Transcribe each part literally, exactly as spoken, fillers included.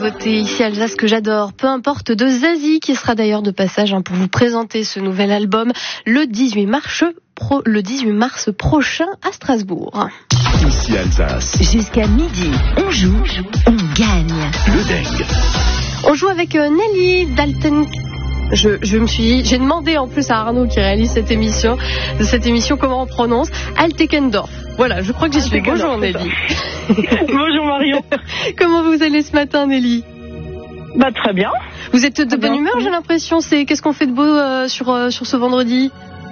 Voter ici Alsace que j'adore, peu importe, de Zazie, qui sera d'ailleurs de passage hein, pour vous présenter ce nouvel album le dix-huit mars, pro, le dix-huit mars prochain à Strasbourg. Ici Alsace. Jusqu'à midi, on joue, on gagne. Le Deng. On joue avec euh, Nelly Dalton. Je, je me suis, j'ai demandé en plus à Arnaud qui réalise cette émission, de cette émission comment on prononce, Altekendorf. Voilà, je crois que j'y suis. Bonjour Nelly. Bonjour Marion. Comment vous allez ce matin Nelly? Bah très bien. Vous êtes de Très bonne bien. humeur, j'ai l'impression. C'est qu'est-ce qu'on fait de beau euh, sur euh, sur ce vendredi?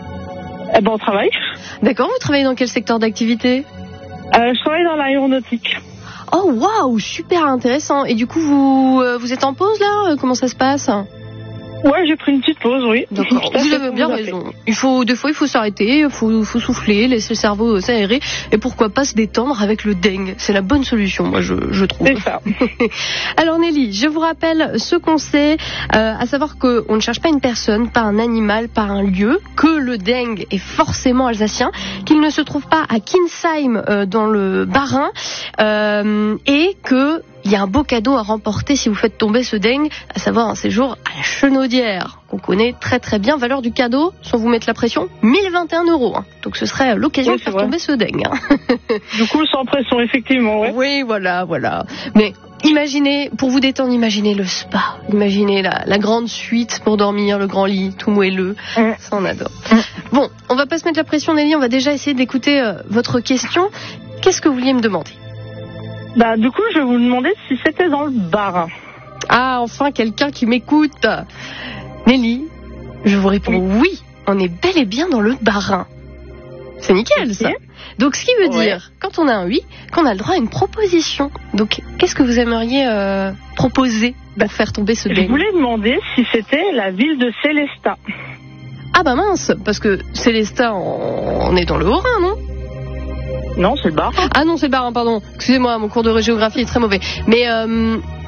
Eh ben on travaille. D'accord. Vous travaillez dans quel secteur d'activité? Euh, je travaille dans l'aéronautique. Oh waouh, super intéressant. Et du coup vous euh, vous êtes en pause là? Comment ça se passe? Ouais, j'ai pris une petite pause, oui. D'accord. Tout à Vous fait avez pour bien vous raison. Il faut des fois il faut s'arrêter, il faut, faut souffler, laisser le cerveau s'aérer et pourquoi pas se détendre avec le Deng. C'est la bonne solution, moi je, je trouve. C'est ça. Alors Nelly, je vous rappelle ce qu'on sait, euh, à savoir qu'on ne cherche pas une personne, pas un animal, pas un lieu, que le Deng est forcément alsacien, qu'il ne se trouve pas à Kinsheim euh, dans le Bas-Rhin euh, et que il y a un beau cadeau à remporter si vous faites tomber ce Deng, à savoir un séjour à la Chenaudière, qu'on connaît très très bien. Valeur du cadeau, sans vous mettre la pression, mille vingt et un euros. Hein. Donc ce serait l'occasion Oui, de faire vrai. tomber ce Deng. Hein. Du coup, sans pression, effectivement, ouais. Oui, voilà, voilà. Mais imaginez, pour vous détendre, imaginez le spa, imaginez la, la grande suite pour dormir, le grand lit, tout moelleux. Mm. Ça, on adore. Mm. Bon, on va pas se mettre la pression, Nelly, on va déjà essayer d'écouter euh, votre question. Qu'est-ce que vous vouliez me demander? Bah du coup, je vais vous demander si c'était dans le bar. Ah, enfin, quelqu'un qui m'écoute. Nelly, je vous réponds oui. oui, on est bel et bien dans le Bas-Rhin. C'est nickel, ça. Ok. Donc, ce qui veut Ouais. dire, quand on a un oui, qu'on a le droit à une proposition. Donc, qu'est-ce que vous aimeriez euh, proposer pour faire tomber ce Je Deng? voulais demander si c'était la ville de Célestat. Ah bah mince, parce que Célestat, on on est dans le Haut-Rhin, non? Non, c'est le bar. Ah non, c'est le Bas-Rhin, pardon. Excusez-moi, mon cours de géographie est très mauvais. Mais euh,